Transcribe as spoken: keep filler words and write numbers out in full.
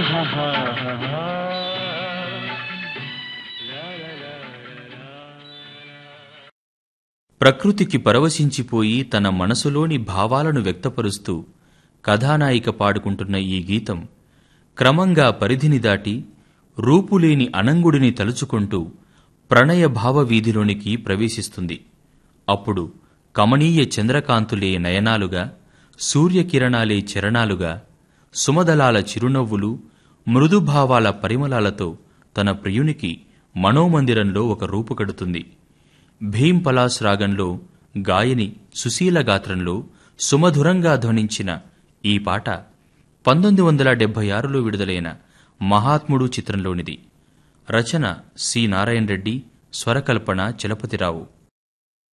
ప్రకృతికి పరవశించిపోయి తన మనసులోని భావాలను వ్యక్తపరుస్తూ కథానాయిక పాడుకుంటున్న ఈ గీతం క్రమంగా పరిధిని దాటి రూపులేని అనంగుడిని తలుచుకుంటూ ప్రణయ భావవీధిలోనికి ప్రవేశిస్తుంది. అప్పుడు కమనీయ చంద్రకాంతులే నయనాలుగా, సూర్యకిరణాలే చరణాలుగా, సుమదలాల చిరునవ్వులు, మృదుభావాల పరిమళాలతో తన ప్రియునికి మనోమందిరంలో ఒక రూపు కడుతుంది. భీం పలాస్ రాగంలో గాయని సుశీల గాత్రంలో సుమధురంగా ధ్వనించిన ఈ పాట పంతొమ్మిది వందల డెబ్బై ఆరులో విడుదలైన మహాత్ముడు చిత్రంలోనిది. రచన సి నారాయణ రెడ్డి, స్వరకల్పన చలపతిరావు.